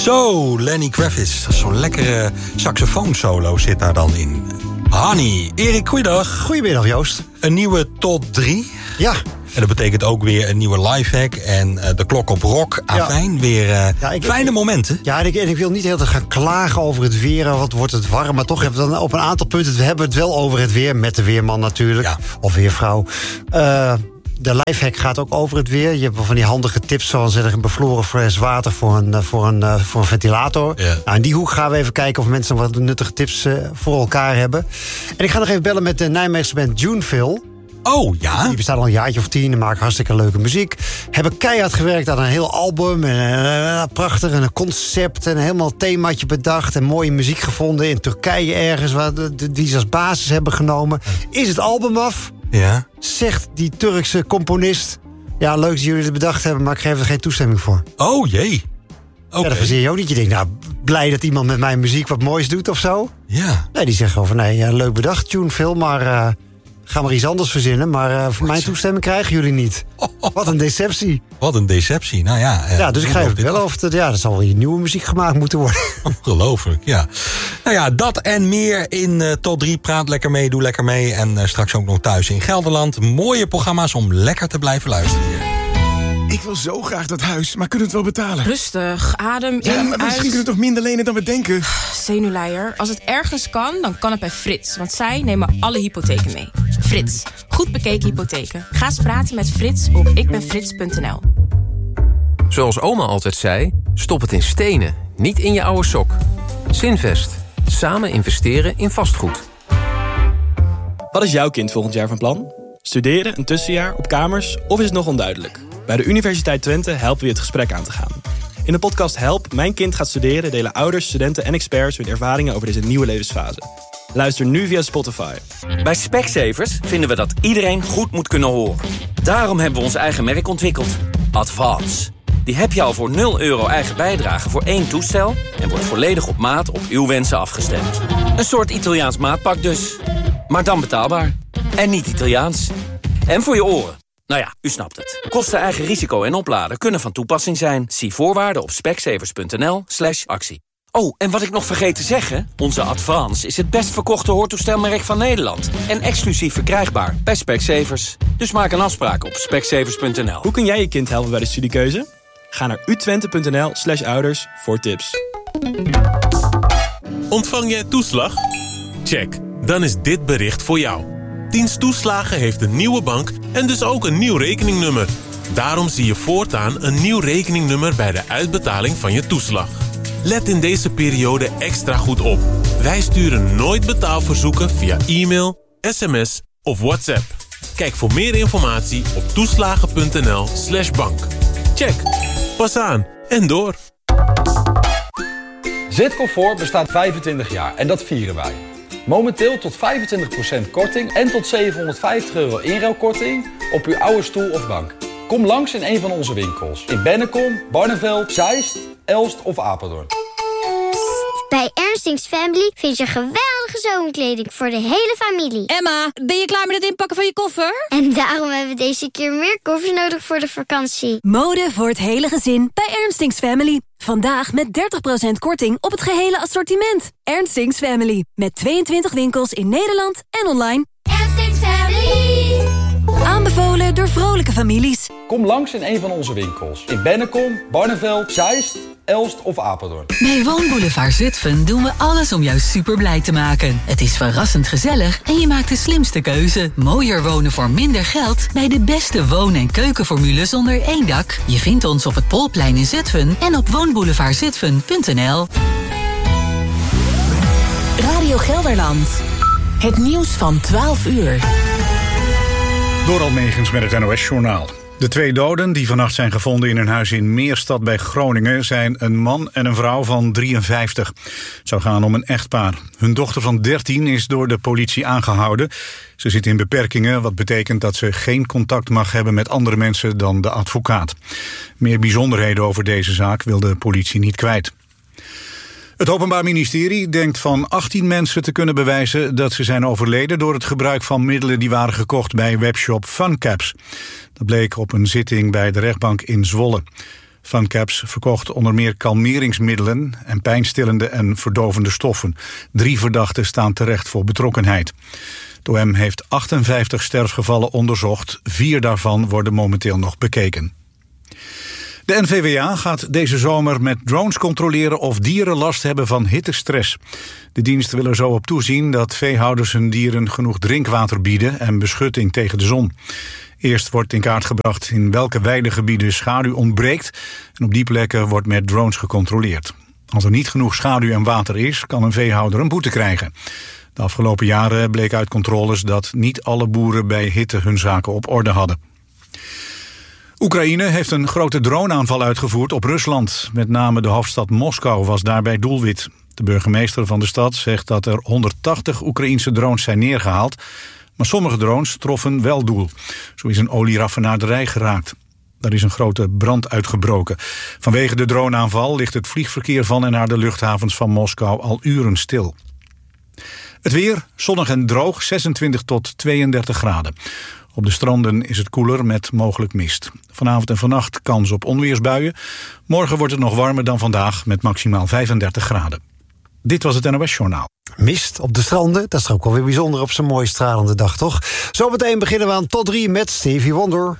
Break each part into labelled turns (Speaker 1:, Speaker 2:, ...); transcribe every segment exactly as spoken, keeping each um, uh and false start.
Speaker 1: Zo, Lenny Kravitz. Zo'n lekkere saxofoonsolo zit daar dan in. Honey. Erik, goeiedag.
Speaker 2: Goedemiddag, Joost.
Speaker 1: Een nieuwe top drie.
Speaker 2: Ja.
Speaker 1: En dat betekent ook weer een nieuwe lifehack. En uh, de klok op rock. Afijn, ja. weer uh, ja, ik, fijne ik, momenten.
Speaker 2: Ja, en ik, en ik wil niet heel te gaan klagen over het weer. Wat wordt het warm. Maar toch hebben we dan op een aantal punten... We hebben het wel over het weer. Met de weerman natuurlijk. Ja. Of weervrouw. Uh, de lifehack gaat ook over het weer. Je hebt van die handige tips, zoals een bevroren fles water voor een, voor een, voor een ventilator. Ja. Nou, in die hoek gaan we even kijken of mensen wat nuttige tips uh, voor elkaar hebben. En ik ga nog even bellen met de Nijmeegse band Juneville.
Speaker 1: Oh, ja?
Speaker 2: Die bestaan al een jaartje of tien en maken hartstikke leuke muziek. Hebben keihard gewerkt aan een heel album. En, uh, prachtig, en een concept. En helemaal themaatje bedacht. En mooie muziek gevonden in Turkije ergens. Waar de, de, die ze als basis hebben genomen. Is het album af?
Speaker 1: Ja.
Speaker 2: Zegt die Turkse componist... Ja, leuk dat jullie het bedacht hebben, maar ik geef er geen toestemming voor.
Speaker 1: Oh, jee.
Speaker 2: Okay. Ja, dan verzeer je ook niet. Je denkt, nou, blij dat iemand met mijn muziek wat moois doet of zo.
Speaker 1: Ja.
Speaker 2: Nee, die zeggen over, nee, leuk bedacht, Juneville, maar... Uh, Ga maar iets anders verzinnen, maar uh, voor mijn toestemming krijgen jullie niet. Oh, oh, oh. Wat een deceptie.
Speaker 1: Wat een deceptie, nou ja. Uh,
Speaker 2: ja, dus ik ga even bellen of het, ja, er zal wel hier nieuwe muziek gemaakt moeten worden.
Speaker 1: Ongelooflijk, ja. Nou ja, dat en meer in uh, top drie. Praat lekker mee, doe lekker mee. En uh, straks ook nog thuis in Gelderland. Mooie programma's om lekker te blijven luisteren hier.
Speaker 3: Ik wil zo graag dat huis, maar kunnen we het wel betalen?
Speaker 4: Rustig, adem in,
Speaker 3: ja, maar misschien
Speaker 4: uit.
Speaker 3: kunnen we toch minder lenen dan we denken?
Speaker 4: Zenuwleier. Als het ergens kan, dan kan het bij Frits. Want zij nemen alle hypotheken mee. Frits. Goed bekeken hypotheken. Ga eens praten met Frits op ikbenfrits punt n l.
Speaker 5: Zoals oma altijd zei, stop het in stenen, niet in je oude sok. Zinvest. Samen investeren in vastgoed.
Speaker 6: Wat is jouw kind volgend jaar van plan? Studeren, een tussenjaar, op kamers of is het nog onduidelijk? Bij de Universiteit Twente helpen we je het gesprek aan te gaan. In de podcast Help, Mijn Kind gaat studeren... delen ouders, studenten en experts hun ervaringen over deze nieuwe levensfase. Luister nu via Spotify.
Speaker 7: Bij Specsavers vinden we dat iedereen goed moet kunnen horen. Daarom hebben we ons eigen merk ontwikkeld. Advance. Die heb je al voor nul euro eigen bijdrage voor één toestel... en wordt volledig op maat op uw wensen afgestemd. Een soort Italiaans maatpak dus. Maar dan betaalbaar. En niet Italiaans. En voor je oren. Nou ja, u snapt het. Kosten, eigen risico en opladen kunnen van toepassing zijn. Zie voorwaarden op specsavers punt n l slash actie. Oh, en wat ik nog vergeet te zeggen... onze Advance is het best verkochte hoortoestelmerk van Nederland. En exclusief verkrijgbaar bij Specsavers. Dus maak een afspraak op specsavers punt n l.
Speaker 6: Hoe kun jij je kind helpen bij de studiekeuze? Ga naar utwente punt n l slash ouders voor tips.
Speaker 8: Ontvang jij toeslag? Check. Dan is dit bericht voor jou. Dienst Toeslagen heeft een nieuwe bank en dus ook een nieuw rekeningnummer. Daarom zie je voortaan een nieuw rekeningnummer bij de uitbetaling van je toeslag. Let in deze periode extra goed op. Wij sturen nooit betaalverzoeken via e-mail, sms of WhatsApp. Kijk voor meer informatie op toeslagen punt n l slash bank. Check. Pas aan en door.
Speaker 9: Zitcomfort bestaat vijfentwintig jaar en dat vieren wij. Momenteel tot vijfentwintig procent korting en tot zevenhonderdvijftig euro inruilkorting op uw oude stoel of bank. Kom langs in een van onze winkels. In Bennekom, Barneveld, Zeist, Elst of Apeldoorn.
Speaker 10: Bij Ernstings Family vind je geweldige zomerkleding voor de hele familie.
Speaker 11: Emma, ben je klaar met het inpakken van je koffer?
Speaker 10: En daarom hebben we deze keer meer koffers nodig voor de vakantie.
Speaker 11: Mode voor het hele gezin bij Ernstings Family. Vandaag met dertig procent korting op het gehele assortiment. Ernstings Family. Met tweeëntwintig winkels in Nederland en online.
Speaker 10: Ernstings Family.
Speaker 11: Aanbevolen door vrolijke families.
Speaker 9: Kom langs in een van onze winkels. In Bennekom, Barneveld, Zeist, Elst of Apeldoorn.
Speaker 12: Bij Woonboulevard Zutphen doen we alles om jou super blij te maken. Het is verrassend gezellig en je maakt de slimste keuze. Mooier wonen voor minder geld bij de beste woon- en keukenformules onder één dak. Je vindt ons op het Polplein in Zutphen en op woonboulevard zutphen punt n l.
Speaker 13: Radio Gelderland. Het nieuws van twaalf uur.
Speaker 14: Doral Megens met het N O S-journaal. De twee doden die vannacht zijn gevonden in een huis in Meerstad bij Groningen zijn een man en een vrouw van drieënvijftig. Het zou gaan om een echtpaar. Hun dochter van dertien is door de politie aangehouden. Ze zit in beperkingen, wat betekent dat ze geen contact mag hebben met andere mensen dan de advocaat. Meer bijzonderheden over deze zaak wil de politie niet kwijt. Het Openbaar Ministerie denkt van achttien mensen te kunnen bewijzen dat ze zijn overleden door het gebruik van middelen die waren gekocht bij webshop Funcaps. Dat bleek op een zitting bij de rechtbank in Zwolle. Funcaps verkocht onder meer kalmeringsmiddelen en pijnstillende en verdovende stoffen. Drie verdachten staan terecht voor betrokkenheid. Het O M heeft achtenvijftig sterfgevallen onderzocht. Vier daarvan worden momenteel nog bekeken. De N V W A gaat deze zomer met drones controleren of dieren last hebben van hittestress. De dienst wil er zo op toezien dat veehouders hun dieren genoeg drinkwater bieden en beschutting tegen de zon. Eerst wordt in kaart gebracht in welke weidegebieden schaduw ontbreekt en op die plekken wordt met drones gecontroleerd. Als er niet genoeg schaduw en water is, kan een veehouder een boete krijgen. De afgelopen jaren bleek uit controles dat niet alle boeren bij hitte hun zaken op orde hadden. Oekraïne heeft een grote droneaanval uitgevoerd op Rusland. Met name de hoofdstad Moskou was daarbij doelwit. De burgemeester van de stad zegt dat er honderdtachtig Oekraïense drones zijn neergehaald. Maar sommige drones troffen wel doel. Zo is een olieraffinaderij geraakt. Daar is een grote brand uitgebroken. Vanwege de droneaanval ligt het vliegverkeer van en naar de luchthavens van Moskou al uren stil. Het weer, zonnig en droog, zesentwintig tot tweeëndertig graden. Op de stranden is het koeler met mogelijk mist. Vanavond en vannacht kans op onweersbuien. Morgen wordt het nog warmer dan vandaag met maximaal vijfendertig graden. Dit was het N O S Journaal.
Speaker 2: Mist op de stranden, dat is ook wel weer bijzonder op zo'n mooie stralende dag, toch? Zometeen beginnen we aan tot drie met Stevie Wonder.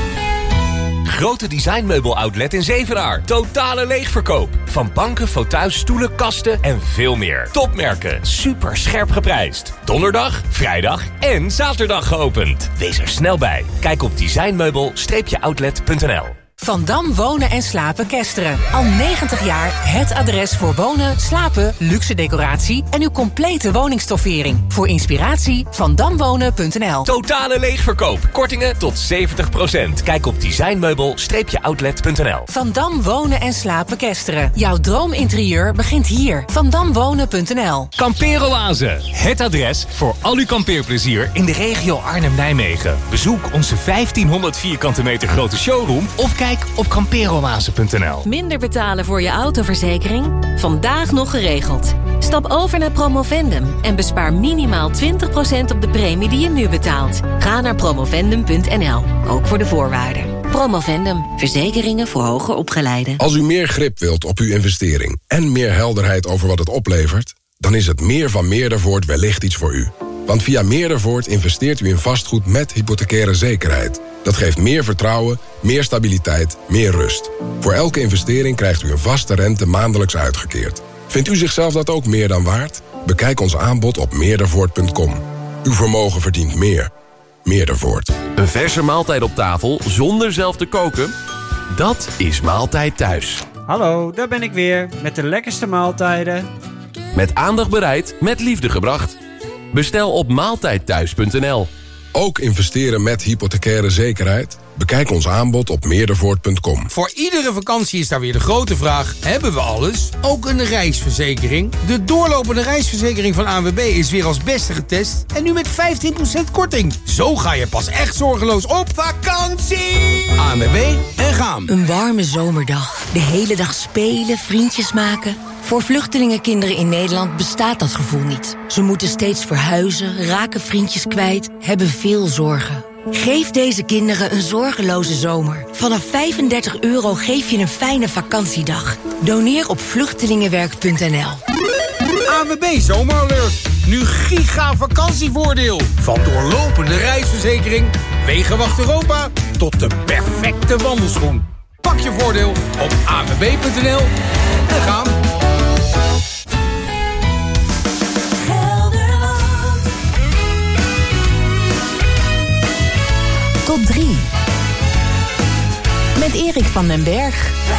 Speaker 15: Grote designmeubel-outlet in Zevenaar. Totale leegverkoop. Van banken, fauteuils, stoelen, kasten en veel meer. Topmerken. Super scherp geprijsd. Donderdag, vrijdag en zaterdag geopend. Wees er snel bij. Kijk op designmeubel outlet punt n l.
Speaker 13: Van Dam Wonen en Slapen Kesteren. Al negentig jaar het adres voor wonen, slapen, luxe decoratie en uw complete woningstoffering. Voor inspiratie van damwonen punt n l.
Speaker 15: Totale leegverkoop. Kortingen tot zeventig procent. Kijk op designmeubel outlet punt n l.
Speaker 13: Van Dam Wonen en Slapen Kesteren. Jouw droominterieur begint hier. van dam wonen punt n l.
Speaker 15: Kampeeroase. Het adres voor al uw kampeerplezier in de regio Arnhem-Nijmegen. Bezoek onze vijftienhonderd vierkante meter grote showroom of kijk op kampeeroase punt n l.
Speaker 11: Minder betalen voor je autoverzekering? Vandaag nog geregeld. Stap over naar Promovendum en bespaar minimaal twintig procent op de premie die je nu betaalt. Ga naar promovendum punt n l, ook voor de voorwaarden. Promovendum, verzekeringen voor hoger opgeleiden.
Speaker 16: Als u meer grip wilt op uw investering en meer helderheid over wat het oplevert, dan is het meer van Meerdervoort wellicht iets voor u. Want via Meerdervoort investeert u in vastgoed met hypothecaire zekerheid. Dat geeft meer vertrouwen, meer stabiliteit, meer rust. Voor elke investering krijgt u een vaste rente maandelijks uitgekeerd. Vindt u zichzelf dat ook meer dan waard? Bekijk ons aanbod op meerdervoort punt com. Uw vermogen verdient meer. Meerdervoort.
Speaker 15: Een verse maaltijd op tafel zonder zelf te koken? Dat is Maaltijd Thuis.
Speaker 17: Hallo, daar ben ik weer met de lekkerste maaltijden.
Speaker 15: Met aandacht bereid, met liefde gebracht. Bestel op maaltijd thuis punt n l.
Speaker 16: Ook investeren met hypothecaire zekerheid? Bekijk ons aanbod op meerdervoort punt com.
Speaker 18: Voor iedere vakantie is daar weer de grote vraag: hebben we alles? Ook een reisverzekering? De doorlopende reisverzekering van A N W B is weer als beste getest en nu met vijftien procent korting. Zo ga je pas echt zorgeloos op vakantie. A N W B en gaan.
Speaker 19: Een warme zomerdag. De hele dag spelen, vriendjes maken. Voor vluchtelingenkinderen in Nederland bestaat dat gevoel niet. Ze moeten steeds verhuizen, raken vriendjes kwijt, hebben veel zorgen. Geef deze kinderen een zorgeloze zomer. Vanaf vijfendertig euro geef je een fijne vakantiedag. Doneer op vluchtelingenwerk punt n l.
Speaker 18: A N W B Zomeralert. Nu giga vakantievoordeel. Van doorlopende reisverzekering, Wegenwacht Europa tot de perfecte wandelschoen. Pak je voordeel op a n w b punt n l en gaan.
Speaker 13: Tot drie. Met Erik van den Berg.